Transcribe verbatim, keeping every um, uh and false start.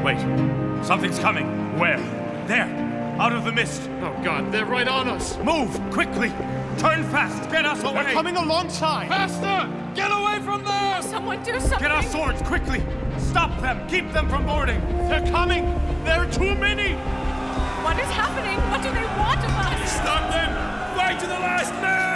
Wait. Something's coming. Where? There. Out of the mist. Oh, God, they're right on us. Move, quickly. Turn fast. Get us away. They're coming alongside. Faster! Get away from there! Someone do something. Get our swords, quickly. Stop them. Keep them from boarding. They're coming. There are too many.